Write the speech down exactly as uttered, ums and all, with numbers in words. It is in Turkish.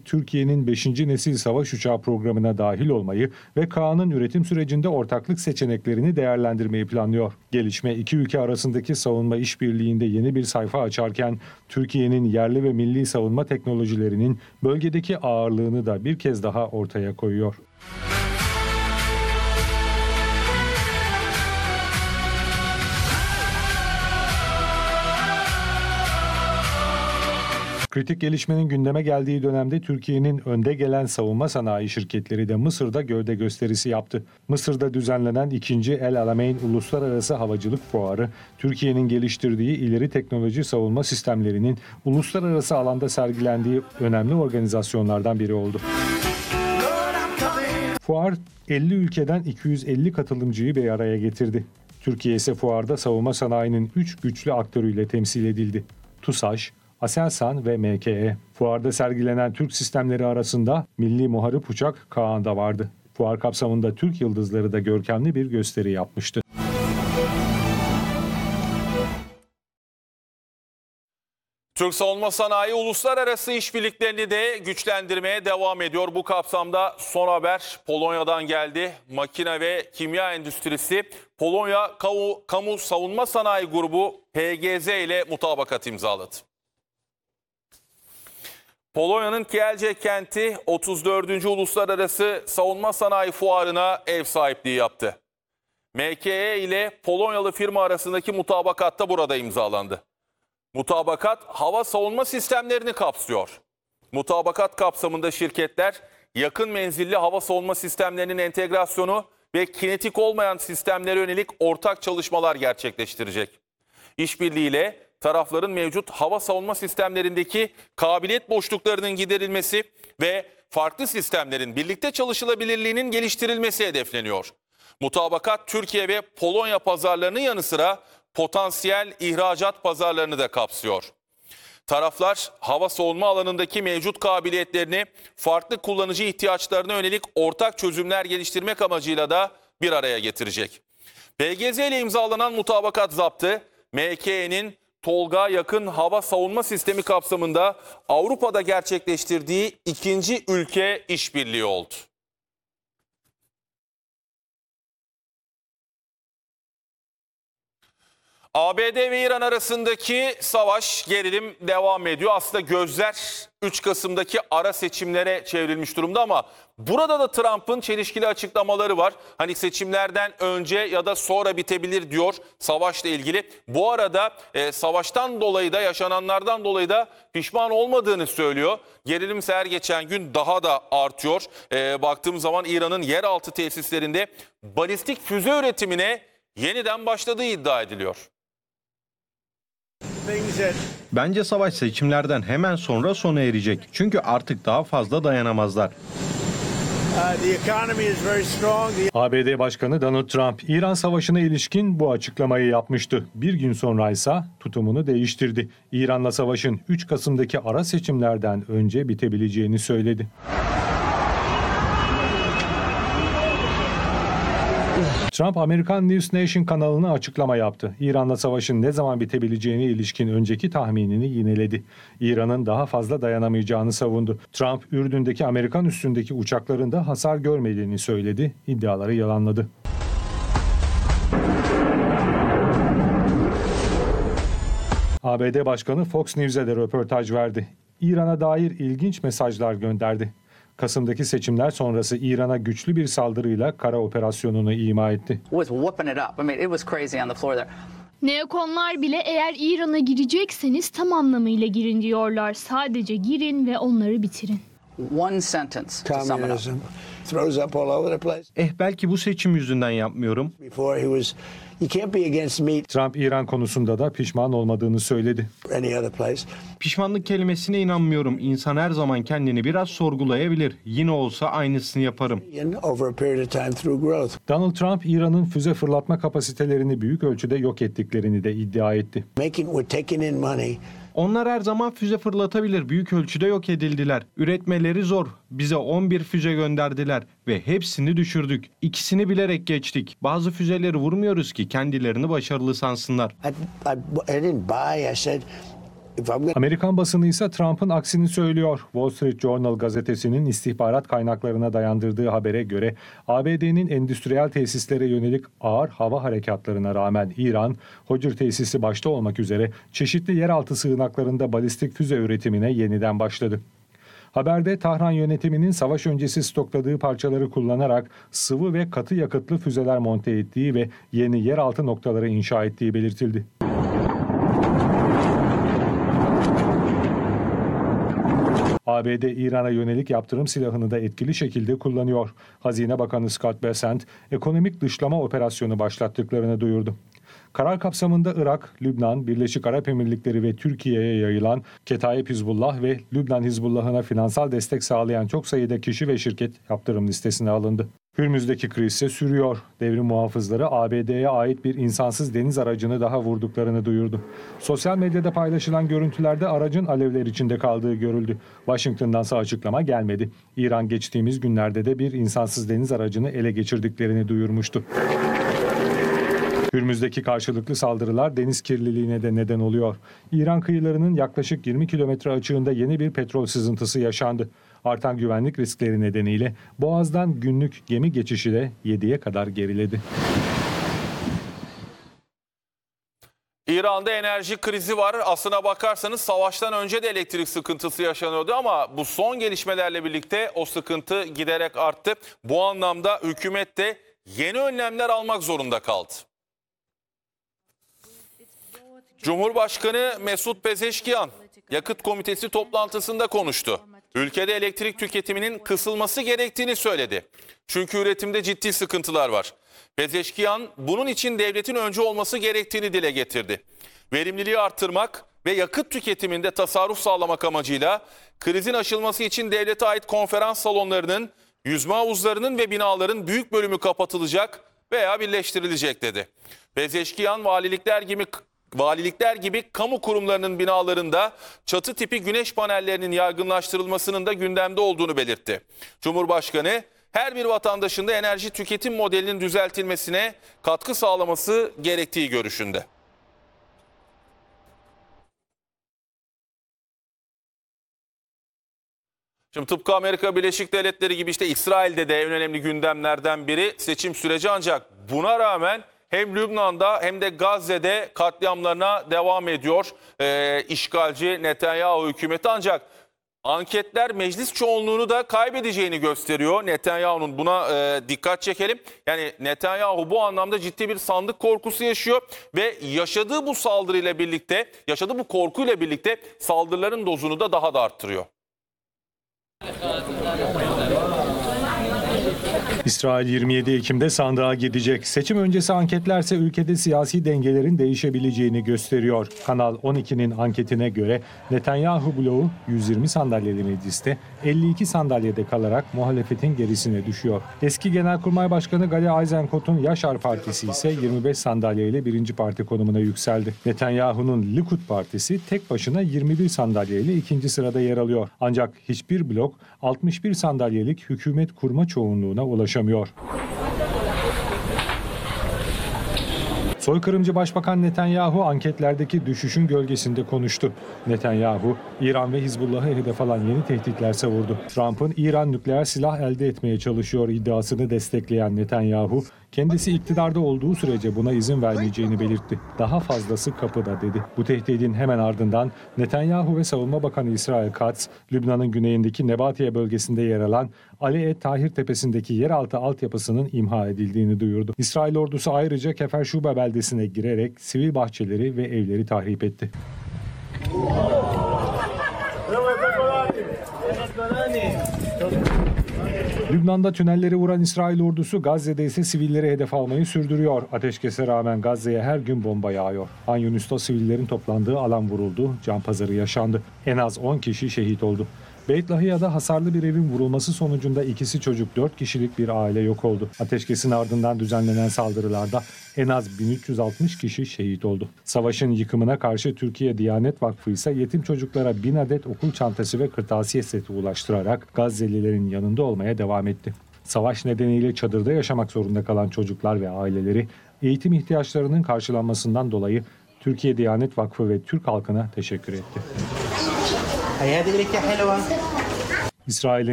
Türkiye'nin beşinci nesil savaş uçağı programına dahil olmayı ve Ka'nın üretim sürecinde ortaklık seçeneklerini değerlendirmeyi planlıyor. Gelişme iki ülke arasındaki savunma işbirliğinde yeni bir sayfa açarken Türkiye'nin yerli ve milli savunma teknolojilerinin bölgedeki ağırlığını da bir kez daha ortaya koyuyor. Kritik gelişmenin gündeme geldiği dönemde Türkiye'nin önde gelen savunma sanayi şirketleri de Mısır'da gövde gösterisi yaptı. Mısır'da düzenlenen ikinci El Alamein Uluslararası Havacılık Fuarı, Türkiye'nin geliştirdiği ileri teknoloji savunma sistemlerinin uluslararası alanda sergilendiği önemli organizasyonlardan biri oldu. Fuar, elli ülkeden iki yüz elli katılımcıyı bir araya getirdi. Türkiye ise fuarda savunma sanayinin üç güçlü aktörüyle temsil edildi. TUSAŞ, Aselsan ve M K E. Fuarda sergilenen Türk sistemleri arasında milli muharip uçak Kaan da vardı. Fuar kapsamında Türk Yıldızları da görkemli bir gösteri yapmıştı. Türk savunma sanayi uluslararası işbirliklerini de güçlendirmeye devam ediyor. Bu kapsamda son haber Polonya'dan geldi. Makine ve kimya endüstrisi Polonya Kamu, Kamu Savunma Sanayi Grubu P G Z ile mutabakat imzaladı. Polonya'nın Kielce kenti otuz dördüncü Uluslararası Savunma Sanayi Fuarı'na ev sahipliği yaptı. M K E ile Polonyalı firma arasındaki mutabakat da burada imzalandı. Mutabakat hava savunma sistemlerini kapsıyor. Mutabakat kapsamında şirketler yakın menzilli hava savunma sistemlerinin entegrasyonu ve kinetik olmayan sistemlere yönelik ortak çalışmalar gerçekleştirecek. İşbirliğiyle tarafların mevcut hava savunma sistemlerindeki kabiliyet boşluklarının giderilmesi ve farklı sistemlerin birlikte çalışılabilirliğinin geliştirilmesi hedefleniyor. Mutabakat Türkiye ve Polonya pazarlarının yanı sıra potansiyel ihracat pazarlarını da kapsıyor. Taraflar hava savunma alanındaki mevcut kabiliyetlerini farklı kullanıcı ihtiyaçlarına yönelik ortak çözümler geliştirmek amacıyla da bir araya getirecek. P G Z ile imzalanan mutabakat zaptı M K E'nin Tolga yakın hava savunma sistemi kapsamında Avrupa'da gerçekleştirdiği ikinci ülke işbirliği oldu. A B D ve İran arasındaki savaş, gerilim devam ediyor. Aslında gözler üç Kasım'daki ara seçimlere çevrilmiş durumda ama burada da Trump'ın çelişkili açıklamaları var. Hani seçimlerden önce ya da sonra bitebilir diyor savaşla ilgili. Bu arada e, savaştan dolayı da yaşananlardan dolayı da pişman olmadığını söylüyor. Gerilim her geçen gün daha da artıyor. E, baktığım zaman İran'ın yeraltı tesislerinde balistik füze üretimine yeniden başladığı iddia ediliyor. Bence savaş seçimlerden hemen sonra sona erecek. Çünkü artık daha fazla dayanamazlar. A B D Başkanı Donald Trump, İran Savaşı'na ilişkin bu açıklamayı yapmıştı. Bir gün sonra ise tutumunu değiştirdi. İran'la savaşın üç Kasım'daki ara seçimlerden önce bitebileceğini söyledi. Trump, Amerikan News Nation kanalına açıklama yaptı. İran'la savaşın ne zaman bitebileceğine ilişkin önceki tahminini yineledi. İran'ın daha fazla dayanamayacağını savundu. Trump, Ürdün'deki Amerikan üssündeki uçakların da hasar görmediğini söyledi. İddiaları yalanladı. A B D Başkanı Fox News'e de röportaj verdi. İran'a dair ilginç mesajlar gönderdi. Kasım'daki seçimler sonrası İran'a güçlü bir saldırıyla kara operasyonunu ima etti. Neokonlar bile eğer İran'a girecekseniz tam anlamıyla girin diyorlar. Sadece girin ve onları bitirin. Eh belki bu seçim yüzünden yapmıyorum. Trump İran konusunda da pişman olmadığını söyledi. Pişmanlık kelimesine inanmıyorum. İnsan her zaman kendini biraz sorgulayabilir. Yine olsa aynısını yaparım. Donald Trump, İran'ın füze fırlatma kapasitelerini büyük ölçüde yok ettiklerini de iddia etti. Onlar her zaman füze fırlatabilir. Büyük ölçüde yok edildiler. Üretmeleri zor. Bize on bir füze gönderdiler ve hepsini düşürdük. İkisini bilerek geçtik. Bazı füzeleri vurmuyoruz ki kendilerini başarılı sansınlar. Amerikan basını ise Trump'ın aksini söylüyor. Wall Street Journal gazetesinin istihbarat kaynaklarına dayandırdığı habere göre A B D'nin endüstriyel tesislere yönelik ağır hava harekatlarına rağmen İran, Hocr tesisi başta olmak üzere çeşitli yeraltı sığınaklarında balistik füze üretimine yeniden başladı. Haberde Tahran yönetiminin savaş öncesi stokladığı parçaları kullanarak sıvı ve katı yakıtlı füzeler monte ettiği ve yeni yeraltı noktaları inşa ettiği belirtildi. A B D İran'a yönelik yaptırım silahını da etkili şekilde kullanıyor. Hazine Bakanı Scott Bessent, ekonomik dışlama operasyonu başlattıklarını duyurdu. Karar kapsamında Irak, Lübnan, Birleşik Arap Emirlikleri ve Türkiye'ye yayılan Ketaib Hizbullah ve Lübnan Hizbullah'ına finansal destek sağlayan çok sayıda kişi ve şirket yaptırım listesine alındı. Hürmüz'deki kriz ise sürüyor. Devrim muhafızları A B D'ye ait bir insansız deniz aracını daha vurduklarını duyurdu. Sosyal medyada paylaşılan görüntülerde aracın alevler içinde kaldığı görüldü. Washington'dansa açıklama gelmedi. İran geçtiğimiz günlerde de bir insansız deniz aracını ele geçirdiklerini duyurmuştu. Hürmüz'deki karşılıklı saldırılar deniz kirliliğine de neden oluyor. İran kıyılarının yaklaşık yirmi kilometre açığında yeni bir petrol sızıntısı yaşandı. Artan güvenlik riskleri nedeniyle Boğaz'dan günlük gemi geçişi de yediye kadar geriledi. İran'da enerji krizi var. Aslına bakarsanız savaştan önce de elektrik sıkıntısı yaşanıyordu ama bu son gelişmelerle birlikte o sıkıntı giderek arttı. Bu anlamda hükümet de yeni önlemler almak zorunda kaldı. Cumhurbaşkanı Mesut Pezeşkiyan Yakıt Komitesi toplantısında konuştu. Ülkede elektrik tüketiminin kısılması gerektiğini söyledi. Çünkü üretimde ciddi sıkıntılar var. Pezeşkiyan bunun için devletin öncü olması gerektiğini dile getirdi. Verimliliği arttırmak ve yakıt tüketiminde tasarruf sağlamak amacıyla krizin aşılması için devlete ait konferans salonlarının, yüzme havuzlarının ve binaların büyük bölümü kapatılacak veya birleştirilecek dedi. Pezeşkiyan valilikler gibi Valilikler gibi kamu kurumlarının binalarında çatı tipi güneş panellerinin yaygınlaştırılmasının da gündemde olduğunu belirtti. Cumhurbaşkanı her bir vatandaşın da enerji tüketim modelinin düzeltilmesine katkı sağlaması gerektiği görüşünde. Şimdi tıpkı Amerika Birleşik Devletleri gibi işte İsrail'de de en önemli gündemlerden biri seçim süreci, ancak buna rağmen hem Lübnan'da hem de Gazze'de katliamlarına devam ediyor e, işgalci Netanyahu hükümeti. Ancak anketler meclis çoğunluğunu da kaybedeceğini gösteriyor. Netanyahu'nun buna e, dikkat çekelim. Yani Netanyahu bu anlamda ciddi bir sandık korkusu yaşıyor ve yaşadığı bu saldırıyla birlikte, yaşadığı bu korkuyla birlikte saldırıların dozunu da daha da arttırıyor. İsrail yirmi yedi Ekim'de sandığa gidecek. Seçim öncesi anketlerse ülkede siyasi dengelerin değişebileceğini gösteriyor. Kanal on ikinin anketine göre Netanyahu bloğu yüz yirmi sandalyeli mecliste elli iki sandalyede kalarak muhalefetin gerisine düşüyor. Eski Genelkurmay Başkanı Gadi Eisenkot'un Yaşar Partisi ise yirmi beş sandalyeyle birinci parti konumuna yükseldi. Netanyahu'nun Likud Partisi tek başına yirmi bir sandalyeyle ikinci sırada yer alıyor. Ancak hiçbir blok altmış bir sandalyelik hükümet kurma çoğunluğuna ulaşamıyor. Soykırımcı Başbakan Netanyahu anketlerdeki düşüşün gölgesinde konuştu. Netanyahu, İran ve Hizbullah'ı hedef alan yeni tehditler savurdu. Trump'ın İran nükleer silah elde etmeye çalışıyor iddiasını destekleyen Netanyahu, kendisi iktidarda olduğu sürece buna izin vermeyeceğini belirtti. Daha fazlası kapıda dedi. Bu tehdidin hemen ardından Netanyahu ve Savunma Bakanı İsrail Katz, Lübnan'ın güneyindeki Nebatiye bölgesinde yer alan Ali Et Tahir Tepesi'ndeki yeraltı altyapısının imha edildiğini duyurdu. İsrail ordusu ayrıca Kefer Şuba beldesine girerek sivil bahçeleri ve evleri tahrip etti. Lübnan'da tünelleri vuran İsrail ordusu Gazze'de ise sivilleri hedef almayı sürdürüyor. Ateşkese rağmen Gazze'ye her gün bomba yağıyor. Han Yunis'ta sivillerin toplandığı alan vuruldu, can pazarı yaşandı. En az on kişi şehit oldu. Beit Lahiya'da hasarlı bir evin vurulması sonucunda ikisi çocuk dört kişilik bir aile yok oldu. Ateşkesin ardından düzenlenen saldırılarda en az bin üç yüz altmış kişi şehit oldu. Savaşın yıkımına karşı Türkiye Diyanet Vakfı ise yetim çocuklara bin adet okul çantası ve kırtasiye seti ulaştırarak Gazze'lilerin yanında olmaya devam etti. Savaş nedeniyle çadırda yaşamak zorunda kalan çocuklar ve aileleri eğitim ihtiyaçlarının karşılanmasından dolayı Türkiye Diyanet Vakfı ve Türk halkına teşekkür etti. هيا هذه لك حلوة İsrail'in